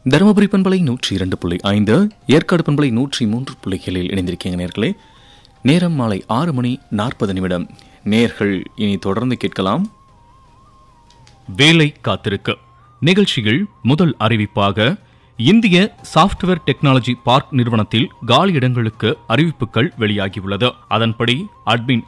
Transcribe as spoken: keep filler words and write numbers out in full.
தருமபுரி பண்பலை நூற்றி இரண்டு புள்ளி ஐந்து, ஏற்காடு பண்பலை நூற்றி மூன்று புள்ளிகளில் இணைந்திருக்கீங்க நேர்களே. நேரம் மாலை ஆறு மணி நாற்பது நிமிடம். நேர்கள் இனி தொடர்ந்து கேட்கலாம் வேலை காத்திருக்க நிகழ்ச்சியில். முதல் அறிவிப்பாக, இந்திய சாப்ட்வேர் டெக்னாலஜி பார்க் நிறுவனத்தில் காலி இடங்களுக்கு அறிவிப்புகள் வெளியாகியுள்ளது. அதன்படி அட்மின்